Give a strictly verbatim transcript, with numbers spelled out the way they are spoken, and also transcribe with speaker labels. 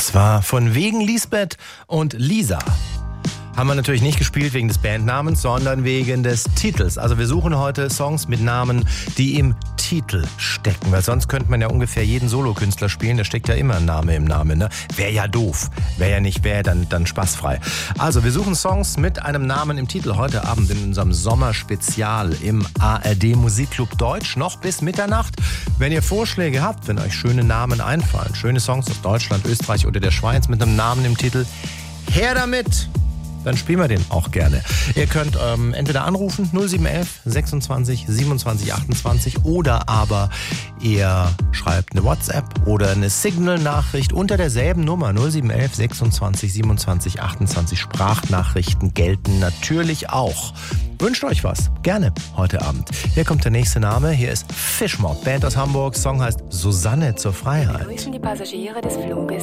Speaker 1: Das war von wegen Lisbeth und Lisa. Haben wir natürlich nicht gespielt wegen des Bandnamens, sondern wegen des Titels. Also wir suchen heute Songs mit Namen, die im Titel stecken. Weil sonst könnte man ja ungefähr jeden Solokünstler spielen. Da steckt ja immer ein Name im Namen. Ne? Wäre ja doof. Wäre ja nicht, wäre dann, dann spaßfrei. Also wir suchen Songs mit einem Namen im Titel. Heute Abend in unserem Sommerspezial im A R D Musikclub Deutsch. Noch bis Mitternacht. Wenn ihr Vorschläge habt, wenn euch schöne Namen einfallen, schöne Songs aus Deutschland, Österreich oder der Schweiz mit einem Namen im Titel, her damit! Dann spielen wir den auch gerne. Ihr könnt ähm, entweder anrufen null sieben eins eins sechsundzwanzig siebenundzwanzig achtundzwanzig oder aber ihr schreibt eine WhatsApp oder eine Signal-Nachricht unter derselben Nummer null sieben eins eins sechsundzwanzig siebenundzwanzig achtundzwanzig. Sprachnachrichten gelten natürlich auch. Wünscht euch was? Gerne heute Abend. Hier kommt der nächste Name. Hier ist Fishmob, Band aus Hamburg. Song heißt Susanne zur Freiheit.
Speaker 2: Begrüßen die Passagiere des Fluges